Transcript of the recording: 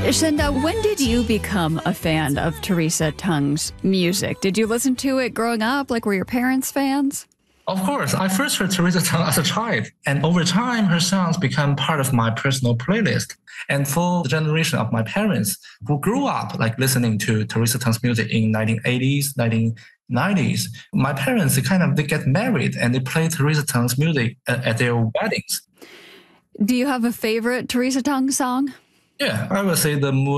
Shenda, when did you become a fan of Teresa Teng's music? Did you listen to it growing up? Like, were your parents fans? Of course, I first heard Teresa Teng as a child, and over time, her songs became part of my personal playlist. And for the generation of my parents who grew up like listening to Teresa Teng's music in 1980s, 1990s, my parents they get married and they play Teresa Teng's music at their weddings. Do you have a favorite Teresa Teng song? Yeah, I would say the